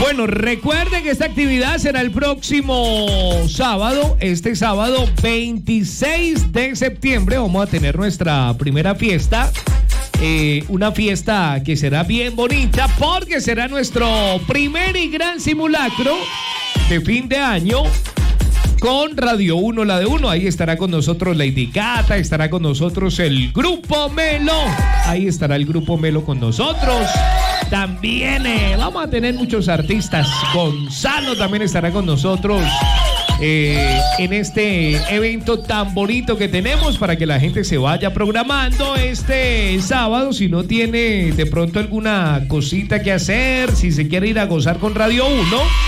Bueno, recuerden que esta actividad será el próximo sábado, este sábado 26 de septiembre. Vamos a tener nuestra primera fiesta. Una fiesta que será bien bonita porque será nuestro primer y gran simulacro de fin de año con Radio 1, la de 1. Ahí estará con nosotros Lady Cata, estará con nosotros el Grupo Melo. Ahí estará el Grupo Melo con nosotros. También vamos a tener muchos artistas. Gonzalo también estará con nosotros en este evento tan bonito que tenemos para que la gente se vaya programando este sábado. Si no tiene de pronto alguna cosita que hacer, si se quiere ir a gozar con Radio 1,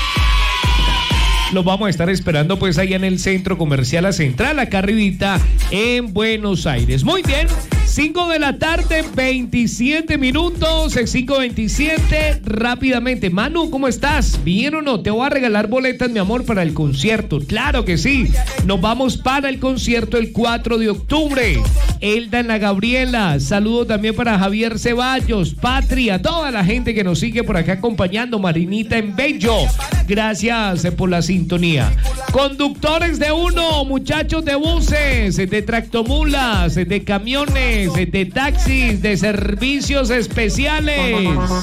los vamos a estar esperando pues allá en el Centro Comercial La Central, acá arribita en Buenos Aires. Muy bien, 5 de la tarde, 27 minutos, 5:27, rápidamente. Manu, ¿cómo estás? ¿Bien o no? Te voy a regalar boletas, mi amor, para el concierto. Claro que sí. Nos vamos para el concierto el 4 de octubre. Elda en la Gabriela. Saludo también para Javier Ceballos, Patria, toda la gente que nos sigue por acá acompañando. Marinita en Bello. Gracias por la sintonía. Conductores de uno, muchachos de buses, de tractomulas, de camiones, de taxis, de servicios especiales.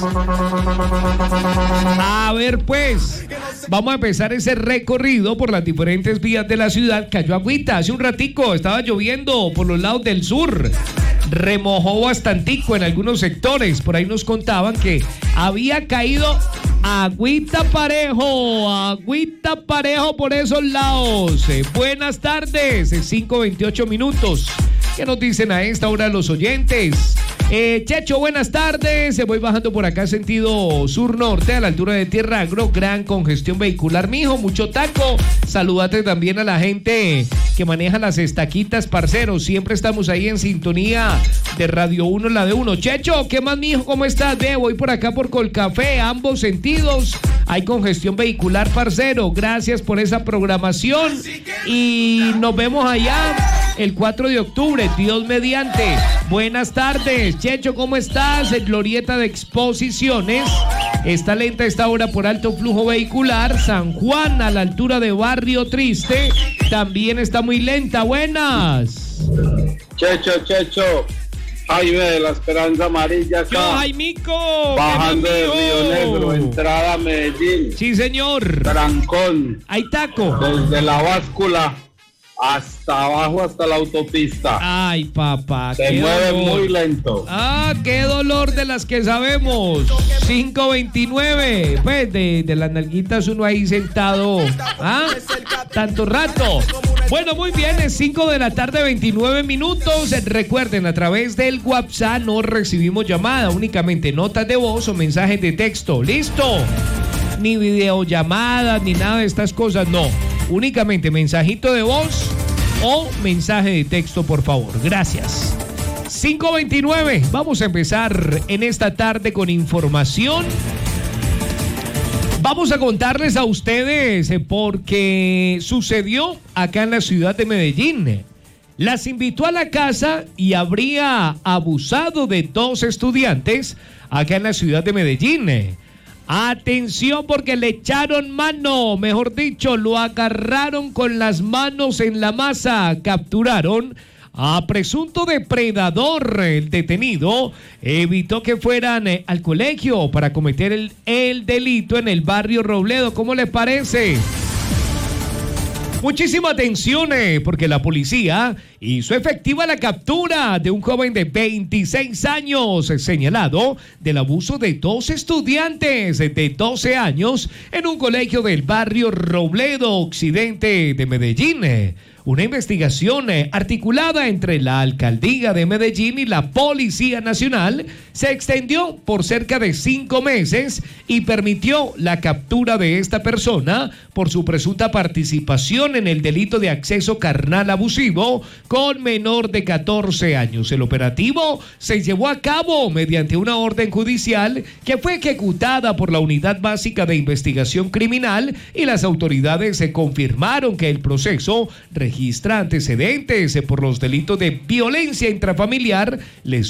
A ver pues, vamos a empezar ese recorrido por las diferentes vías de la ciudad. Cayó agüita hace un ratico, estaba lloviendo por los lados del sur. Remojó bastantico en algunos sectores. Por ahí nos contaban que había caído agüita parejo por esos lados. Buenas tardes, 5:28 minutos. ¿Qué nos dicen a esta hora los oyentes? Checho, buenas tardes. Voy bajando por acá sentido sur-norte a la altura de Tierra Agro. Gran congestión vehicular, mijo, mucho taco. Saludate también a la gente que maneja las estaquitas, parceros. Siempre estamos ahí en sintonía de Radio 1, la de 1. Checho, ¿qué más, mijo? ¿Cómo estás? Voy por acá por Colcafé, ambos sentidos. Hay congestión vehicular, parcero. Gracias por esa programación. Y nos vemos allá el 4 de octubre, Dios mediante. Buenas tardes, Checho, ¿cómo estás? Glorieta de Exposiciones. Está lenta esta hora por alto flujo vehicular. San Juan, a la altura de Barrio Triste, también está muy lenta. Buenas. Checho. Jaime de la Esperanza Amarilla acá. Yo, Jaimico. Bajando de Río Negro, entrada a Medellín. Sí, señor. Trancón. Hay taco. Desde la báscula hasta abajo, hasta la autopista. Ay, papá. Se mueve muy lento. Qué dolor de las que sabemos. 5:29. Pues de las nalguitas uno ahí sentado. Tanto rato. Bueno, muy bien, es 5 de la tarde, 29 minutos. Recuerden, a través del WhatsApp no recibimos llamada, únicamente notas de voz o mensajes de texto. ¿Listo? Ni videollamadas, ni nada de estas cosas, no. Únicamente mensajito de voz o mensaje de texto, por favor. Gracias. 5:29. Vamos a empezar en esta tarde con información. Vamos a contarles a ustedes porque sucedió acá en la ciudad de Medellín. Las invitó a la casa y habría abusado de 2 estudiantes acá en la ciudad de Medellín. Atención, porque le echaron mano, mejor dicho, lo agarraron con las manos en la masa. Capturaron a presunto depredador. El detenido evitó que fueran al colegio para cometer el delito en el barrio Robledo. ¿Cómo les parece? Muchísima atención, porque la policía hizo efectiva la captura de un joven de 26 años señalado del abuso de 2 estudiantes de 12 años en un colegio del barrio Robledo, occidente de Medellín. Una investigación articulada entre la Alcaldía de Medellín y la Policía Nacional se extendió por cerca de 5 meses y permitió la captura de esta persona por su presunta participación en el delito de acceso carnal abusivo con menor de 14 años. El operativo se llevó a cabo mediante una orden judicial que fue ejecutada por la Unidad Básica de Investigación Criminal, y las autoridades se confirmaron que el proceso registra antecedentes por los delitos de violencia intrafamiliar,